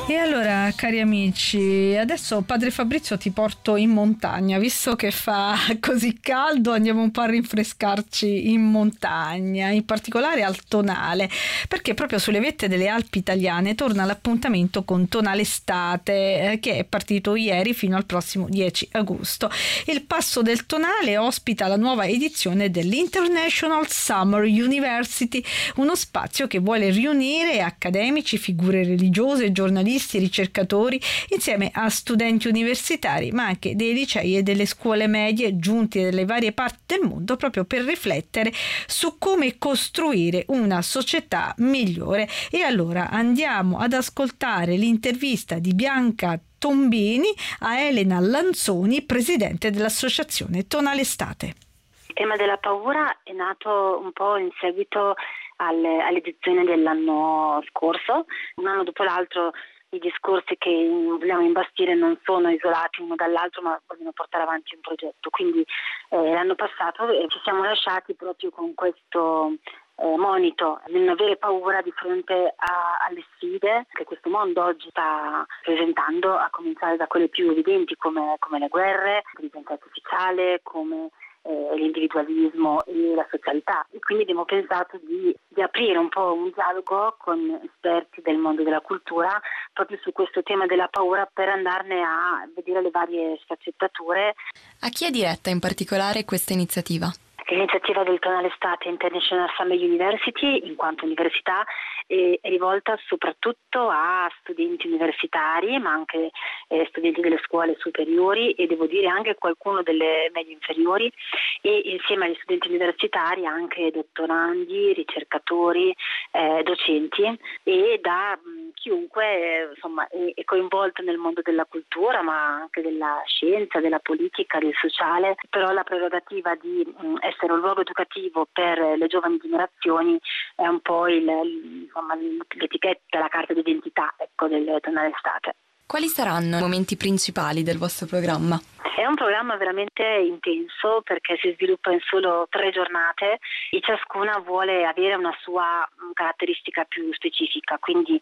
E allora, cari amici, adesso padre Fabrizio ti porto in montagna, visto che fa così caldo, andiamo un po' a rinfrescarci in montagna, in particolare al Tonale, perché proprio sulle vette delle Alpi italiane torna l'appuntamento con Tonale Estate, che è partito ieri fino al prossimo 10 agosto. Il Passo del Tonale ospita la nuova edizione dell'International Summer University, uno spazio che vuole riunire accademici, figure religiose, giornalisti, ricercatori insieme a studenti universitari, ma anche dei licei e delle scuole medie giunti dalle varie parti del mondo proprio per riflettere su come costruire una società migliore. E allora andiamo ad ascoltare l'intervista di Bianca Tombini a Elena Lanzoni, presidente dell'associazione Tonale Estate. Il tema della paura è nato un po' in seguito all'edizione dell'anno scorso. Un anno dopo l'altro i discorsi che vogliamo imbastire non sono isolati uno dall'altro, ma vogliono portare avanti un progetto. Quindi l'anno passato ci siamo lasciati proprio con questo monito, di non avere paura di fronte alle sfide che questo mondo oggi sta presentando, a cominciare da quelle più evidenti come le guerre, l'intelligenza artificiale, come l'individualismo e la socialità. E quindi abbiamo pensato di aprire un po' un dialogo con esperti del mondo della cultura proprio su questo tema della paura, per andarne a vedere le varie sfaccettature. A chi è diretta in particolare questa iniziativa? L'iniziativa del Tonale Estate International Summer University, in quanto università, è rivolta soprattutto a studenti universitari, ma anche studenti delle scuole superiori e devo dire anche qualcuno delle medie inferiori, e insieme agli studenti universitari anche dottorandi, ricercatori, docenti, e da chiunque insomma è coinvolto nel mondo della cultura, ma anche della scienza, della politica, del sociale. Però la prerogativa di essere un luogo educativo per le giovani generazioni è un po' l'etichetta, la carta d'identità, del Tonale Estate. Quali saranno i momenti principali del vostro programma? È un programma veramente intenso perché si sviluppa in solo 3 giornate e ciascuna vuole avere una sua caratteristica più specifica. Quindi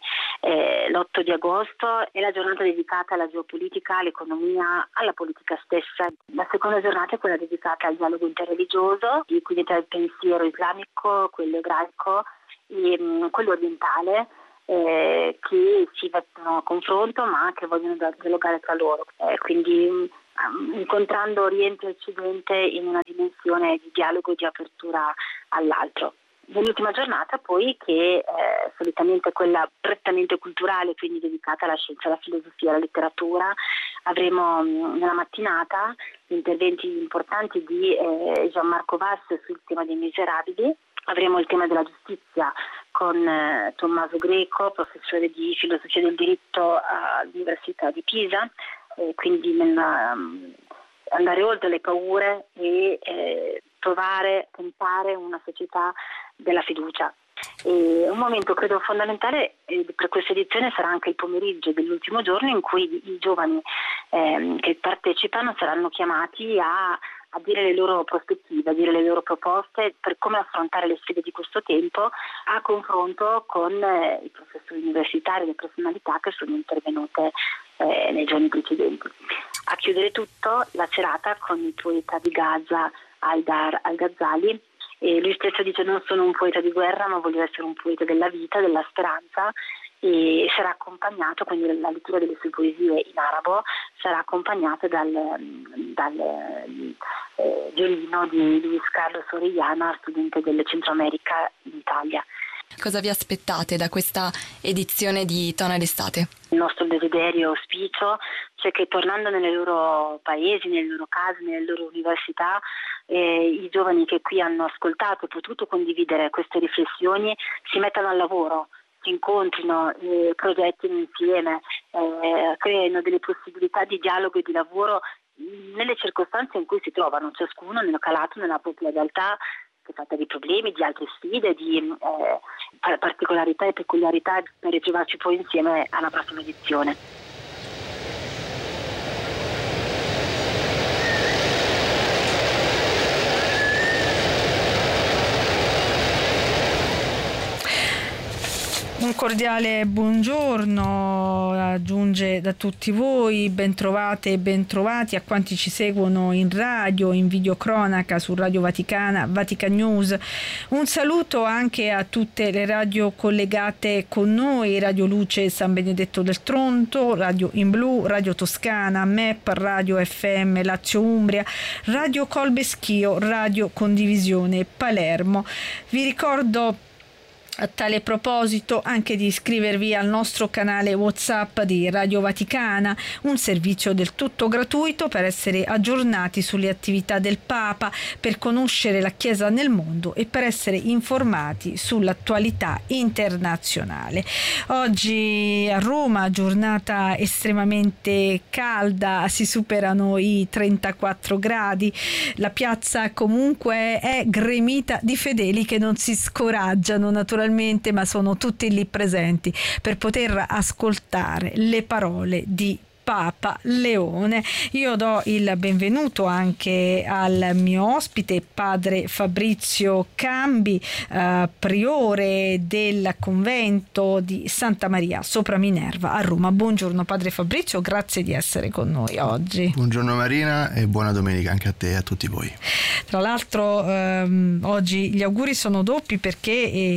l'8 di agosto è la giornata dedicata alla geopolitica, all'economia, alla politica stessa. La seconda giornata è quella dedicata al dialogo interreligioso, quindi tra il pensiero islamico, quello ebraico e quello orientale, che si mettono a confronto ma che vogliono dialogare tra loro. Quindi incontrando Oriente e Occidente in una dimensione di dialogo e di apertura all'altro. Nell'ultima giornata poi, che solitamente è quella prettamente culturale, quindi dedicata alla scienza, alla filosofia, alla letteratura, avremo nella mattinata interventi importanti di Gianmarco Vass sul tema dei miserabili. Avremo il tema della giustizia con Tommaso Greco, professore di filosofia del diritto all'Università di Pisa, quindi andare oltre le paure e tentare una società della fiducia. E un momento credo fondamentale per questa edizione sarà anche il pomeriggio dell'ultimo giorno, in cui i giovani che partecipano saranno chiamati a dire le loro prospettive, a dire le loro proposte per come affrontare le sfide di questo tempo, a confronto con i professori universitari, le personalità che sono intervenute nei giorni precedenti. A chiudere tutto la serata con il poeta di Gaza Haidar al-Ghazali. E lui stesso dice: non sono un poeta di guerra, ma voglio essere un poeta della vita, della speranza, e sarà accompagnato, quindi la lettura delle sue poesie in arabo sarà accompagnata dal violino di Luis Carlos Orellana, studente del Centro America in Italia. Cosa vi aspettate da questa edizione di Tonale Estate? Il nostro desiderio, auspicio, cioè che tornando nelle loro paesi, nelle loro case, nelle loro università, i giovani che qui hanno ascoltato e potuto condividere queste riflessioni si mettano al lavoro, si incontrino, progettino insieme, creino delle possibilità di dialogo e di lavoro nelle circostanze in cui si trovano, ciascuno nel calato, nella propria realtà, che è fatta di problemi, di altre sfide, di particolarità e peculiarità, per ritrovarci poi insieme alla prossima edizione. Un cordiale buongiorno aggiunge da tutti voi, bentrovate e bentrovati a quanti ci seguono in radio, in videocronaca su Radio Vaticana, Vatican News. Un saluto anche a tutte le radio collegate con noi, Radio Luce San Benedetto del Tronto, Radio in Blu, Radio Toscana, MEP, Radio FM Lazio Umbria, Radio Colbe Schio, Radio Condivisione Palermo. Vi ricordo a tale proposito anche di iscrivervi al nostro canale WhatsApp di Radio Vaticana, un servizio del tutto gratuito per essere aggiornati sulle attività del Papa, per conoscere la Chiesa nel mondo e per essere informati sull'attualità internazionale. Oggi a Roma, giornata estremamente calda, si superano i 34 gradi, la piazza comunque è gremita di fedeli che non si scoraggiano naturalmente, ma sono tutti lì presenti per poter ascoltare le parole di Papa Leone. Io do il benvenuto anche al mio ospite, padre Fabrizio Cambi, priore del convento di Santa Maria sopra Minerva a Roma. Buongiorno padre Fabrizio, grazie di essere con noi oggi. Buongiorno Marina e buona domenica anche a te e a tutti voi. Tra l'altro oggi gli auguri sono doppi perché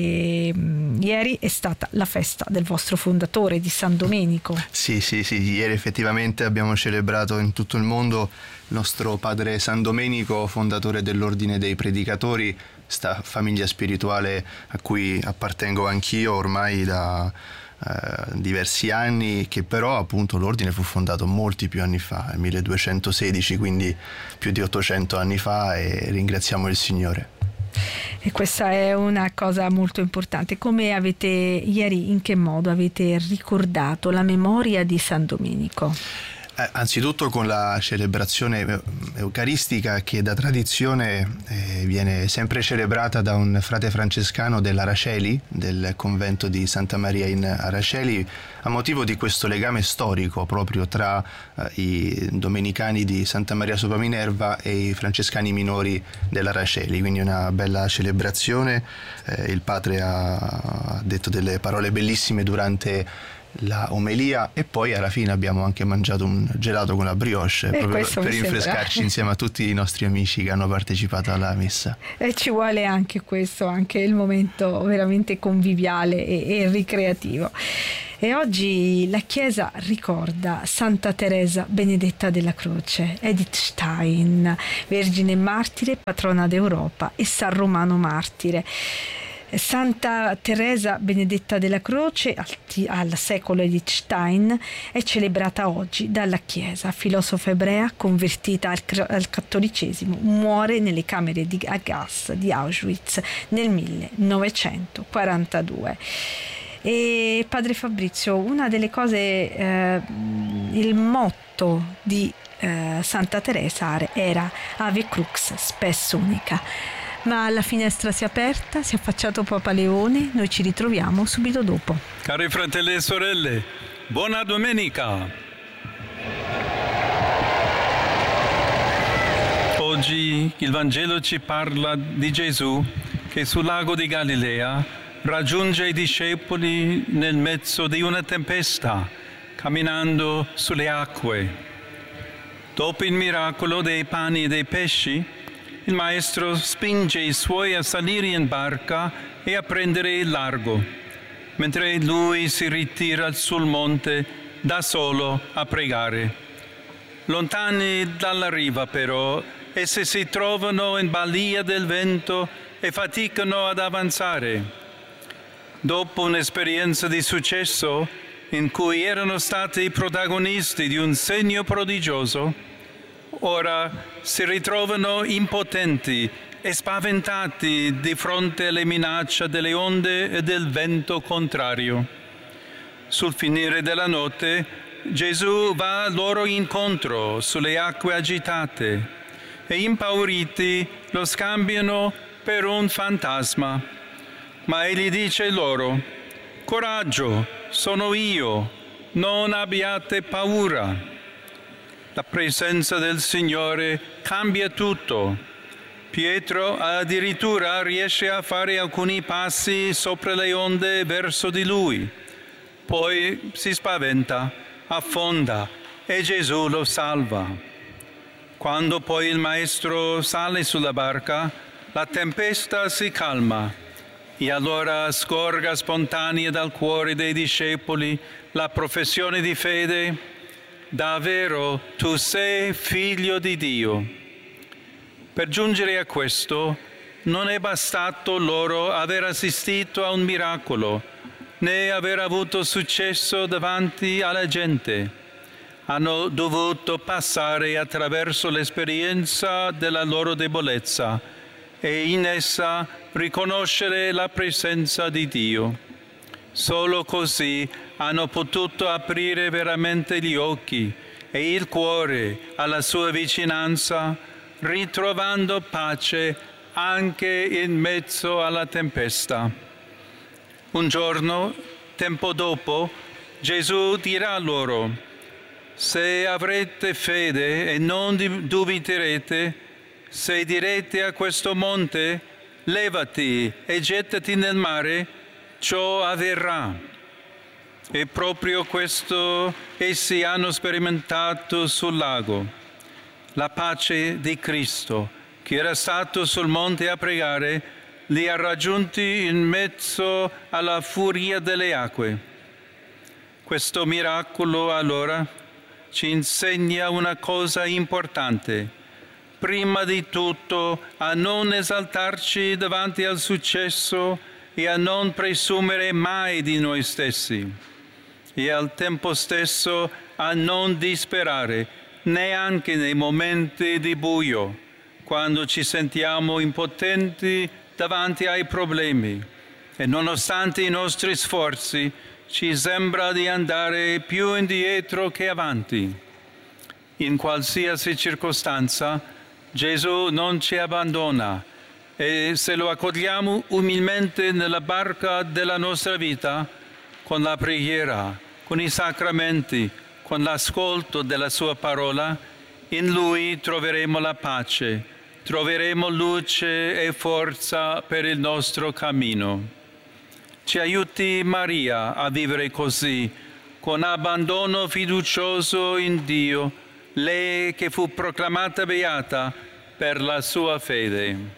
ieri è stata la festa del vostro fondatore, di San Domenico. Sì, ieri effettivamente abbiamo celebrato in tutto il mondo il nostro padre San Domenico, fondatore dell'Ordine dei Predicatori, sta famiglia spirituale a cui appartengo anch'io ormai da diversi anni, che però appunto l'ordine fu fondato molti più anni fa, nel 1216, quindi più di 800 anni fa, e ringraziamo il Signore. E questa è una cosa molto importante. Come avete ieri, in che modo avete ricordato la memoria di San Domenico? Anzitutto con la celebrazione eucaristica che da tradizione viene sempre celebrata da un frate francescano dell'Araceli, del convento di Santa Maria in Araceli, a motivo di questo legame storico proprio tra i domenicani di Santa Maria sopra Minerva e i francescani minori dell'Araceli. Quindi una bella celebrazione. Il padre ha detto delle parole bellissime durante la omelia e poi alla fine abbiamo anche mangiato un gelato con la brioche proprio per rinfrescarci insieme a tutti i nostri amici che hanno partecipato alla messa. E ci vuole anche questo, anche il momento veramente conviviale e ricreativo. E oggi la Chiesa ricorda Santa Teresa Benedetta della Croce, Edith Stein, vergine martire, patrona d'Europa e San Romano martire. Santa Teresa Benedetta della Croce, al secolo Edith Stein, è celebrata oggi dalla Chiesa, filosofa ebrea convertita al cattolicesimo, muore nelle camere di gas di Auschwitz nel 1942. E padre Fabrizio, una delle cose, il motto di Santa Teresa era Ave Crux, spes unica. Ma la finestra si è aperta, si è affacciato Papa Leone, noi ci ritroviamo subito dopo. Cari fratelli e sorelle, buona domenica! Oggi il Vangelo ci parla di Gesù che sul lago di Galilea raggiunge i discepoli nel mezzo di una tempesta, camminando sulle acque. Dopo il miracolo dei pani e dei pesci, il maestro spinge i suoi a salire in barca e a prendere il largo, mentre lui si ritira sul monte da solo a pregare. Lontani dalla riva però, essi si trovano in balia del vento e faticano ad avanzare. Dopo un'esperienza di successo in cui erano stati protagonisti di un segno prodigioso, ora si ritrovano impotenti e spaventati di fronte alle minacce delle onde e del vento contrario. Sul finire della notte, Gesù va loro incontro sulle acque agitate e impauriti lo scambiano per un fantasma. Ma egli dice loro: «Coraggio, sono io, non abbiate paura». La presenza del Signore cambia tutto. Pietro addirittura riesce a fare alcuni passi sopra le onde verso di lui. Poi si spaventa, affonda e Gesù lo salva. Quando poi il Maestro sale sulla barca, la tempesta si calma e allora scorga spontanea dal cuore dei discepoli la professione di fede: davvero tu sei figlio di Dio. Per giungere a questo, non è bastato loro aver assistito a un miracolo, né aver avuto successo davanti alla gente. Hanno dovuto passare attraverso l'esperienza della loro debolezza e in essa riconoscere la presenza di Dio. Solo così hanno potuto aprire veramente gli occhi e il cuore alla sua vicinanza, ritrovando pace anche in mezzo alla tempesta. Un giorno, tempo dopo, Gesù dirà loro: se avrete fede e non dubiterete, se direte a questo monte: levati e gettati nel mare, ciò avverrà. E proprio questo essi hanno sperimentato sul lago. La pace di Cristo, che era stato sul monte a pregare, li ha raggiunti in mezzo alla furia delle acque. Questo miracolo, allora, ci insegna una cosa importante. Prima di tutto, a non esaltarci davanti al successo e a non presumere mai di noi stessi. E al tempo stesso a non disperare, neanche nei momenti di buio, quando ci sentiamo impotenti davanti ai problemi e nonostante i nostri sforzi ci sembra di andare più indietro che avanti. In qualsiasi circostanza Gesù non ci abbandona e se lo accogliamo umilmente nella barca della nostra vita, con la preghiera, con i sacramenti, con l'ascolto della sua parola, in Lui troveremo la pace, troveremo luce e forza per il nostro cammino. Ci aiuti Maria a vivere così, con abbandono fiducioso in Dio, lei che fu proclamata beata per la sua fede.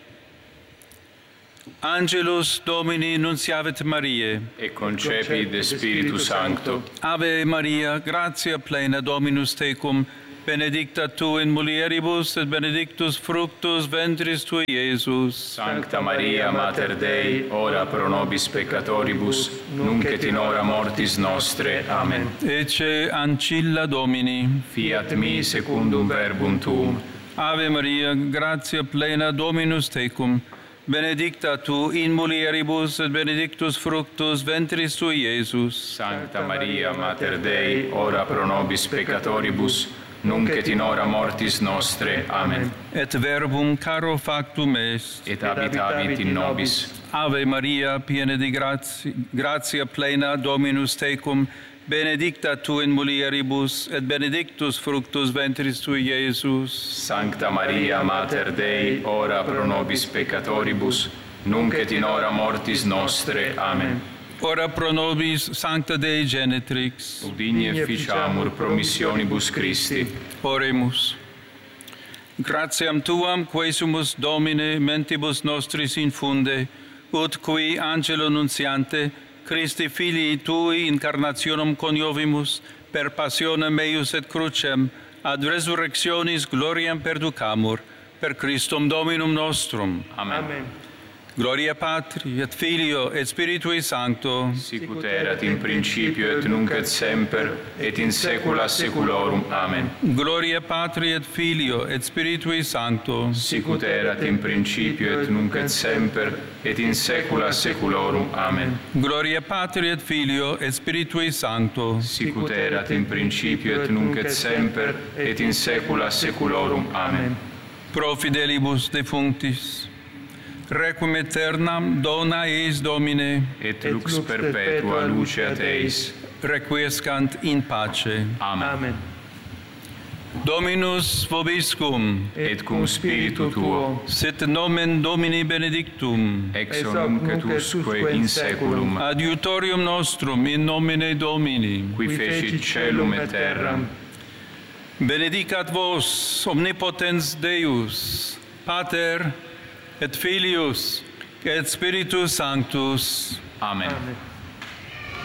Angelus Domini nunciavit Mariae. E concepit de Spiritu Sancto. Ave Maria, gratia plena Dominus tecum, benedicta tu in mulieribus et benedictus fructus ventris tui, Iesus. Sancta Maria, Mater Dei, ora pro nobis peccatoribus, nunc et in hora mortis nostre. Amen. Ecce ancilla Domini. Fiat mi secundum verbum tuum. Ave Maria, gratia plena Dominus tecum, benedicta tu in mulieribus et benedictus fructus ventris tui, Iesus. Sancta Maria, Mater Dei, ora pro nobis peccatoribus, nunc et in hora mortis nostre. Amen. Et verbum caro factum est. Et habitavit in nobis. Ave Maria, piena di gratia plena Dominus tecum, benedicta tu in mulieribus, et benedictus fructus ventris tui, Iesus. Sancta Maria, Mater Dei, ora pro nobis peccatoribus, nunc et in hora mortis nostre. Amen. Ora pro nobis Sancta Dei Genetrix. Udigne ficiamur promissionibus Christi. Oremus. Gratiam Tuam, quae sumus Domine, mentibus nostris infunde, ut qui angelo nunciante, Christi filii Tui incarnationem coniovimus, per passionem eius et crucem, ad resurrectionis gloriam perducamur, per Christum Dominum nostrum. Amen. Amen. Gloria Patri, et Filio, et Spiritui Sancto. Sicut erat in principio, et nunc et semper, et in saecula saeculorum. Amen. Gloria Patri, et Filio, et Spiritui Sancto. Sicut erat in principio, et nunc et semper, et in saecula saeculorum. Amen. Gloria Patri, et Filio, et Spiritui Sancto. Sicut erat in principio, et nunc et semper, et in saecula saeculorum. Amen. Pro fidelibus defunctis, requiem aeternam dona eis Domine, et lux perpetua luceat eis. Requiescant in pace. Amen. Amen. Dominus vobiscum, et cum spiritu tuo, sit nomen Domini benedictum, ex nunc et usque in saeculum, adiutorium nostrum in nomine Domini, qui fecit caelum et terram. Benedicat vos omnipotens Deus, Pater et Filius et Spiritus Sanctus. Amen.